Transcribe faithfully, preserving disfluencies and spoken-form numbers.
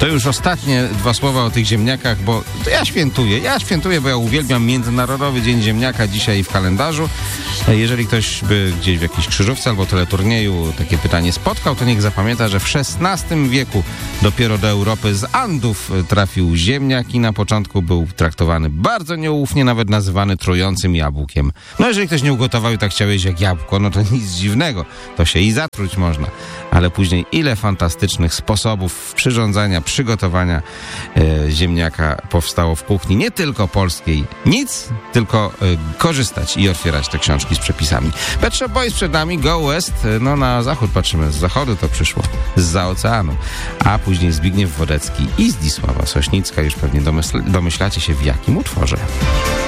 To już ostatnie dwa słowa o tych ziemniakach, bo to ja świętuję. Ja świętuję, bo ja uwielbiam Międzynarodowy Dzień Ziemniaka dzisiaj w kalendarzu. Jeżeli ktoś by gdzieś w jakiejś krzyżówce albo teleturnieju takie pytanie spotkał, to niech zapamięta, że w szesnastym wieku dopiero do Europy z Andów trafił ziemniak i na początku był traktowany bardzo nieufnie, nawet nazywany trującym jabłkiem. No jeżeli ktoś nie ugotował i tak chciał jeść jak jabłko, no to nic dziwnego, to się i zatruć można. Ale później ile fantastycznych sposobów przyrządzania, przygotowania e, ziemniaka powstało w kuchni, nie tylko polskiej. Nic, tylko e, korzystać i otwierać te książki z przepisami. Pet Shop Boys przed nami, Go West, no na zachód patrzymy, z zachodu to przyszło, zza oceanu. A później Zbigniew Wodecki i Zdzisława Sośnicka, już pewnie domysl- domyślacie się w jakim utworze.